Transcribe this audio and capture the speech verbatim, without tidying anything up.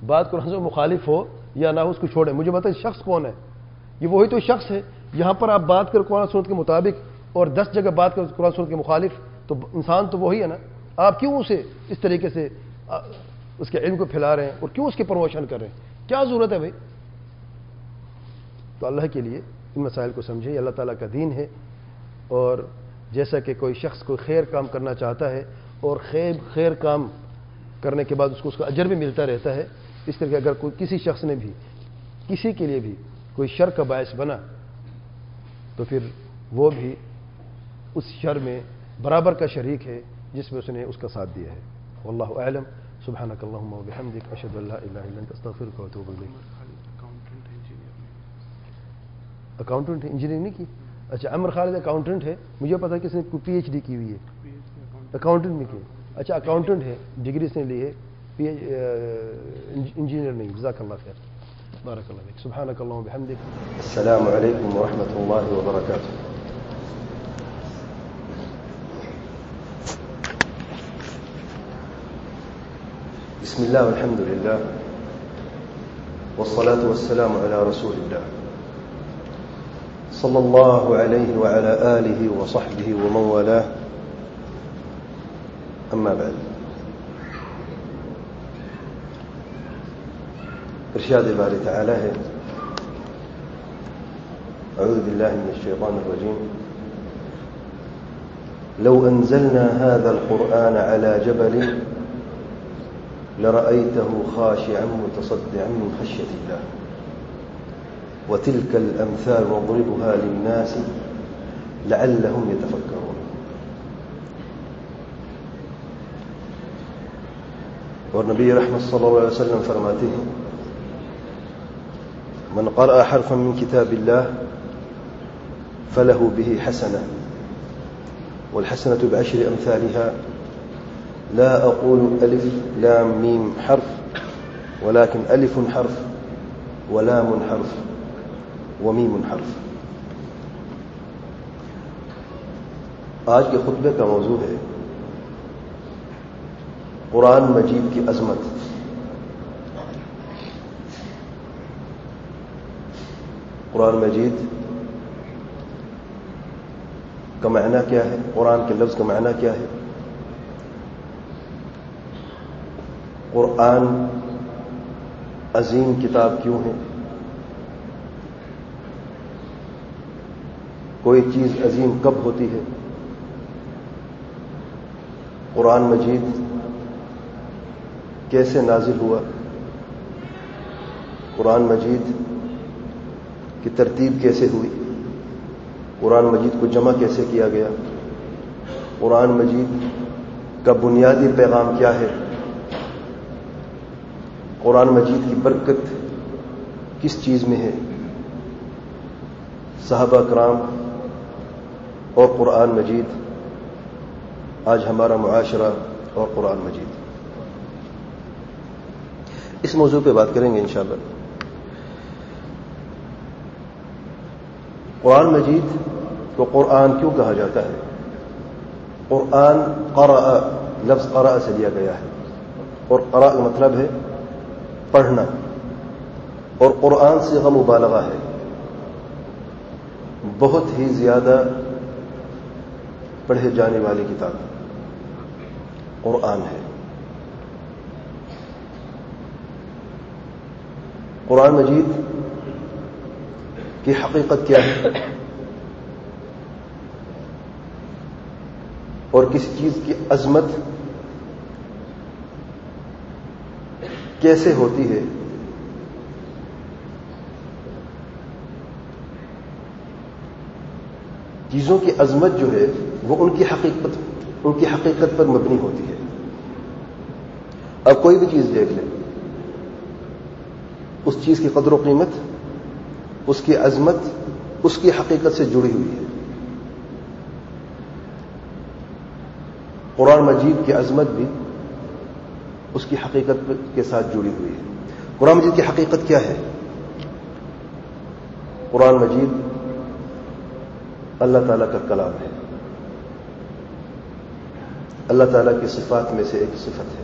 بات قرآن سے مخالف ہو یا نہ ہو اس کو چھوڑیں. مجھے بتائیں شخص کون ہے؟ یہ وہی تو شخص ہے. یہاں پر آپ بات کر قرآن سنت کے مطابق اور دس جگہ بات کر قرآن سنت کے مخالف، تو انسان تو وہی ہے نا. آپ کیوں اسے اس طریقے سے اس کے علم کو پھیلا رہے ہیں اور کیوں اس کی پروموشن کر رہے ہیں؟ کیا ضرورت ہے بھائی؟ تو اللہ کے لیے ان مسائل کو سمجھیں. اللہ تعالیٰ کا دین ہے، اور جیسا کہ کوئی شخص کوئی خیر کام کرنا چاہتا ہے اور خیر خیر کام کرنے کے بعد اس کو اس کا اجر بھی ملتا رہتا ہے، اس طرح اگر کوئی کسی شخص نے بھی کسی کے لیے بھی کوئی شر کا باعث بنا تو پھر وہ بھی اس شر میں برابر کا شریک ہے جس میں اس نے اس کا ساتھ دیا ہے. واللہ اعلم. سبحانک اللہم و بحمدک، اشہد ان لا الہ الا انت، استغفرک و اتوب الیک. اکاؤنٹنٹ انجینئرنگ نہیں کی؟ اچھا عمر خالد اکاؤنٹنٹ ہے. مجھے پتا ہے کس نے پی ایچ ڈی کی ہوئی ہے، اکاؤنٹنٹ نہیں کی. اچھا اکاؤنٹنٹ ہے، ڈگری سے لی ہے، پی ایچ انجینئر نہیں. جزاک اللہ خیر، بارک اللہ فیک. سبحانک اللہم و بحمدک. السلام علیکم ورحمۃ اللہ وبرکاتہ. بسم اللہ والحمد للہ والصلاة والسلام علی رسول اللہ صلی اللہ علیہ وعلى آلہ وصحبہ ومن والاه. اما بعد، ارشاد باری تعالی ہے، اعوذ باللہ من الشیطان الرجیم، لو انزلنا هذا القرآن على جبل لرأيته خاشعا متصدعا من خشية الله وتلك الأمثال نضربها للناس لعلهم يتفكرون. اور نبی رحمت صلی اللہ علیہ وسلم فرماتے ہیں، من قرأ حرفا من كتاب الله فله به حسنة والحسنة بعشر أمثالها لا أقول ألف لام ميم حرف ولكن ألف حرف ولام حرف ومیم حرف. آج کے خطبے کا موضوع ہے قرآن مجید کی عظمت. قرآن مجید کا معنی کیا ہے؟ قرآن کے لفظ کا معنی کیا ہے؟ قرآن عظیم کتاب کیوں ہے؟ کوئی چیز عظیم کب ہوتی ہے؟ قرآن مجید کیسے نازل ہوا؟ قرآن مجید کی ترتیب کیسے ہوئی؟ قرآن مجید کو جمع کیسے کیا گیا؟ قرآن مجید کا بنیادی پیغام کیا ہے؟ قرآن مجید کی برکت کس چیز میں ہے؟ صحابہ کرام اور قرآن مجید، آج ہمارا معاشرہ اور قرآن مجید، اس موضوع پہ بات کریں گے انشاءاللہ. قرآن مجید کو قرآن کیوں کہا جاتا ہے؟ قرآن قرأ، لفظ قرأ سے لیا گیا ہے، اور قرأ کا مطلب ہے پڑھنا، اور قرآن صیغہ مبالغہ ہے، بہت ہی زیادہ پڑھے جانے والی کتاب قرآن ہے. قرآن مجید کی حقیقت کیا ہے اور کسی چیز کی عظمت کیسے ہوتی ہے؟ چیزوں کی عظمت جو ہے وہ ان کی حقیقت ان کی حقیقت پر مبنی ہوتی ہے. اب کوئی بھی چیز دیکھ لیں، اس چیز کی قدر و قیمت، اس کی عظمت اس کی حقیقت سے جڑی ہوئی ہے. قرآن مجید کی عظمت بھی اس کی حقیقت کے ساتھ جڑی ہوئی ہے. قرآن مجید کی حقیقت کیا ہے؟ قرآن مجید اللہ تعالیٰ کا کلام ہے، اللہ تعالیٰ کی صفات میں سے ایک صفت ہے.